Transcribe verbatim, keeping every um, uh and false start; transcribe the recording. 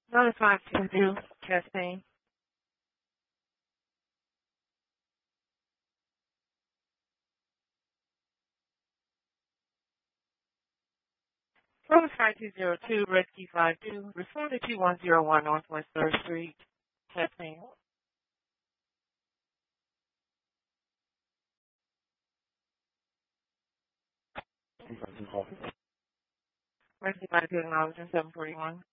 nine five two zero, testing. Service five two zero two, Rescue five two, respond to two one zero one Northwest third Street, testing. Rescue five two acknowledging seven forty-one.